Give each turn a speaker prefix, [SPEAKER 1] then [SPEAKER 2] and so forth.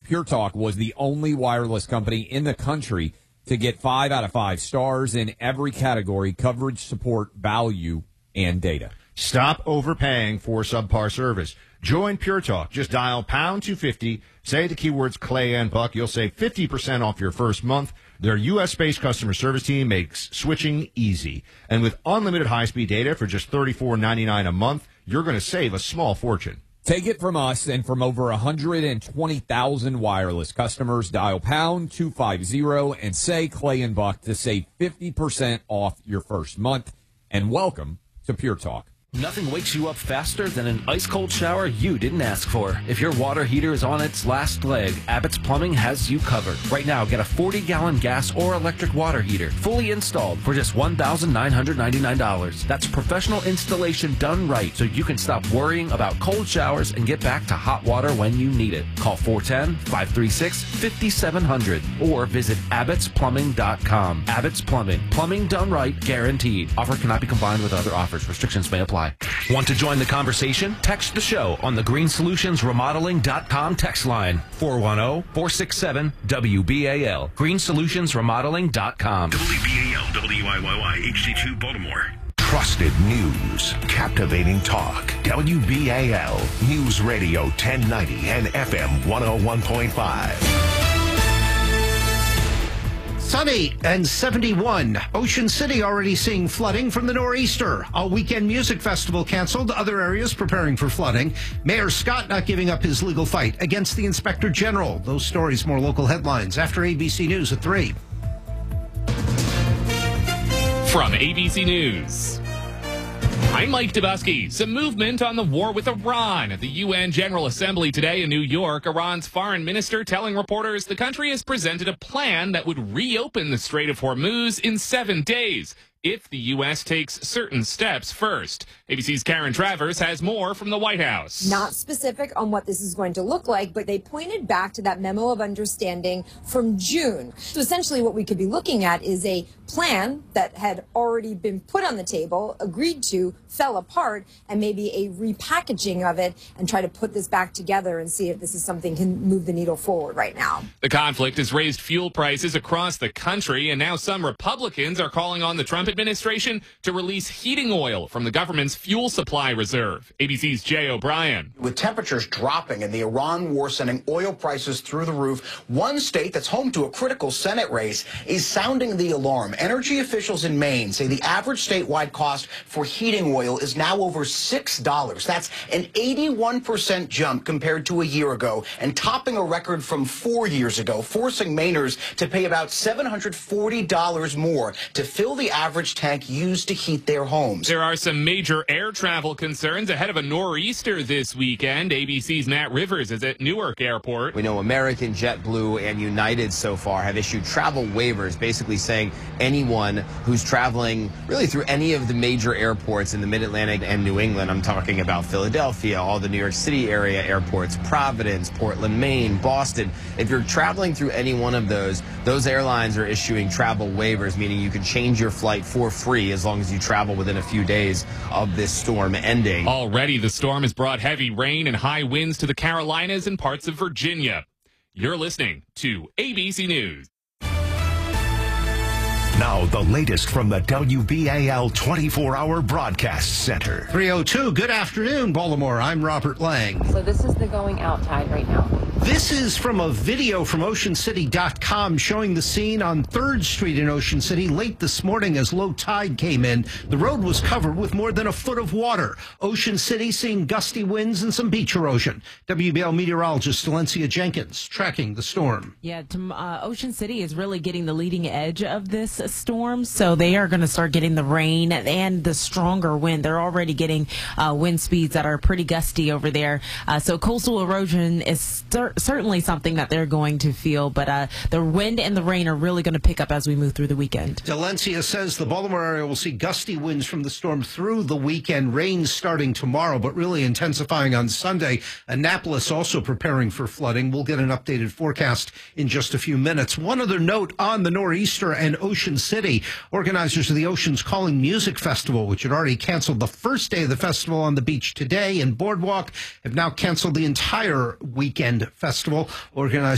[SPEAKER 1] Pure Talk was the only wireless company in the country to get 5 out of 5 stars in every category: coverage, support, value, and data.
[SPEAKER 2] Stop overpaying for subpar service. Join Pure Talk. Just dial pound 250, say the keywords Clay and Buck. You'll save 50% off your first month. Their U.S.-based customer service team makes switching easy. And with unlimited high-speed data for just $34.99 a month, you're going to save a small fortune.
[SPEAKER 1] Take it from us and from over 120,000 wireless customers. Dial pound 250 and say Clay and Buck to save 50% off your first month. And welcome to Pure Talk.
[SPEAKER 3] Nothing wakes you up faster than an ice-cold shower you didn't ask for. If your water heater is on its last leg, Abbott's Plumbing has you covered. Right now, get a 40-gallon gas or electric water heater, fully installed, for just $1,999. That's professional installation done right, so you can stop worrying about cold showers and get back to hot water when you need it. Call 410-536-5700 or visit abbotsplumbing.com. Abbott's Plumbing. Plumbing done right, guaranteed. Offer cannot be combined with other offers. Restrictions may apply. Want to join the conversation? Text the show on the greensolutionsremodeling.com text line, 410-467-WBAL. greensolutionsremodeling.com.
[SPEAKER 4] WBAL, WIYY, HD2 Baltimore.
[SPEAKER 5] Trusted news, captivating talk. WBAL News Radio 1090 and FM 101.5.
[SPEAKER 6] Sunny and 71. Ocean City already seeing flooding from the nor'easter. A weekend music festival canceled. Other areas preparing for flooding. Mayor Scott not giving up his legal fight against the Inspector General. Those stories, more local headlines after ABC News at 3.
[SPEAKER 7] From ABC News, I'm Mike Dubusky. Some movement on the war with Iran. At the UN General Assembly today in New York, Iran's foreign minister telling reporters the country has presented a plan that would reopen the Strait of Hormuz in 7 days if the U.S. takes certain steps first. ABC's Karen Travers has more from the White House.
[SPEAKER 8] Not specific on what this is going to look like, but they pointed back to that memo of understanding from June. So essentially what we could be looking at is a plan that had already been put on the table, agreed to, fell apart, and maybe a repackaging of it and try to put this back together and see if this is something can move the needle forward right now.
[SPEAKER 7] The conflict has raised fuel prices across the country, and now some Republicans are calling on the Trump administration to release heating oil from the government's fuel supply reserve. ABC's Jay O'Brien.
[SPEAKER 9] With temperatures dropping and the Iran war sending oil prices through the roof, one state that's home to a critical Senate race is sounding the alarm. Energy officials in Maine say the average statewide cost for heating oil is now over $6. That's an 81% jump compared to a year ago and topping a record from 4 years ago, forcing Mainers to pay about $740 more to fill the average tank used to heat their homes.
[SPEAKER 7] There are some major air travel concerns ahead of a nor'easter this weekend. ABC's Matt Rivers is at Newark Airport.
[SPEAKER 10] We know American, JetBlue, and United so far have issued travel waivers, basically saying anyone who's traveling really through any of the major airports in the Mid-Atlantic and New England. I'm talking about Philadelphia, all the New York City area airports, Providence, Portland, Maine, Boston. If you're traveling through any one of those airlines are issuing travel waivers, meaning you can change your flight for free as long as you travel within a few days of this storm ending.
[SPEAKER 7] Already, the storm has brought heavy rain and high winds to the Carolinas and parts of Virginia. You're listening to ABC News.
[SPEAKER 5] Now, the latest from the WBAL 24-hour broadcast center.
[SPEAKER 6] 3:02. Good afternoon, Baltimore. I'm Robert Lang.
[SPEAKER 11] So this is the going out tide right now.
[SPEAKER 6] This is from a video from OceanCity.com showing the scene on 3rd Street in Ocean City late this morning as low tide came in. The road was covered with more than a foot of water. Ocean City seeing gusty winds and some beach erosion. WBL meteorologist Valencia Jenkins tracking the storm.
[SPEAKER 12] Yeah, Ocean City is really getting the leading edge of this storm, so they are going to start getting the rain and the stronger wind. They're already getting wind speeds that are pretty gusty over there. So coastal erosion is certainly something that they're going to feel, but the wind and the rain are really going to pick up as we move through the weekend.
[SPEAKER 6] Valencia says the Baltimore area will see gusty winds from the storm through the weekend. Rain starting tomorrow, but really intensifying on Sunday. Annapolis also preparing for flooding. We'll get an updated forecast in just a few minutes. One other note on the nor'easter and Ocean City. Organizers of the Ocean's Calling Music Festival, which had already canceled the first day of the festival on the beach today and Boardwalk, have now canceled the entire weekend festival. Organizers